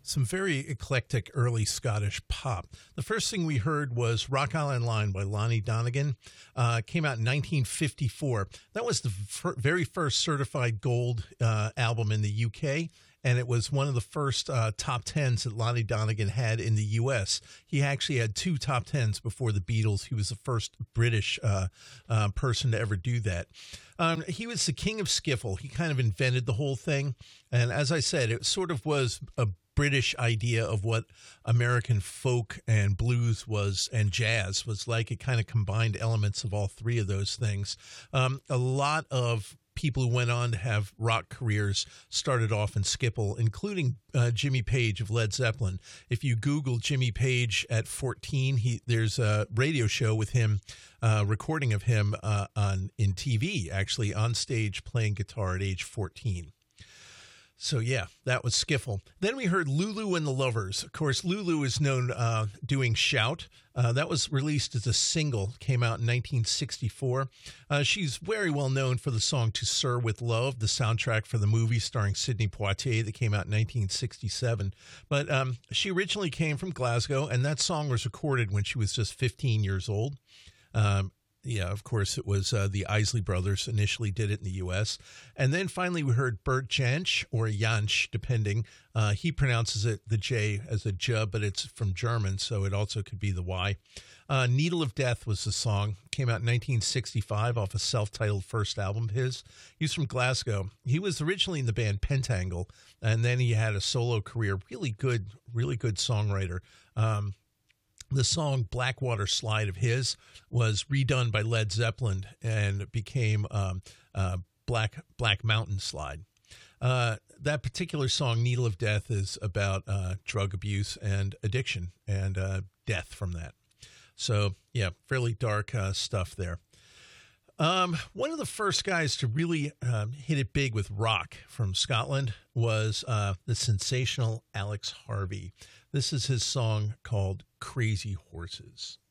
Some very eclectic early Scottish pop. The first thing we heard was Rock Island Line by Lonnie Donegan. Came out in 1954. That was the very first certified gold album in the UK, and it was one of the first top tens that Lonnie Donegan had in the U.S. He actually had two top tens before the Beatles. He was the first British person to ever do that. He was the king of skiffle. He kind of invented the whole thing. And as I said, it sort of was a British idea of what American folk and blues was and jazz was like. It kind of combined elements of all three of those things. A lot of people who went on to have rock careers started off in skiffle, including Jimmy Page of Led Zeppelin. If you Google Jimmy Page at 14, there's a radio show with him, recording of him in TV, actually on stage playing guitar at age 14. So, yeah, that was skiffle. Then we heard Lulu and the Lovers. Of course, Lulu is known doing Shout. That was released as a single, came out in 1964. She's very well known for the song To Sir With Love, the soundtrack for the movie starring Sidney Poitier that came out in 1967. But she originally came from Glasgow, and that song was recorded when she was just 15 years old. Yeah, of course, it was the Isley Brothers initially did it in the U.S. And then finally we heard Bert Jansch, or Jansch, depending. He pronounces it, the J, as a J, but it's from German, so it also could be the Y. Needle of Death was the song. Came out in 1965 off a self-titled first album of his. He's from Glasgow. He was originally in the band Pentangle, and then he had a solo career. Really good songwriter. The song Blackwater Slide of his was redone by Led Zeppelin and became Black Mountain Slide. That particular song, Needle of Death, is about drug abuse and addiction and death from that. So, yeah, fairly dark stuff there. One of the first guys to really hit it big with rock from Scotland was the sensational Alex Harvey. This is his song called Crazy Horses.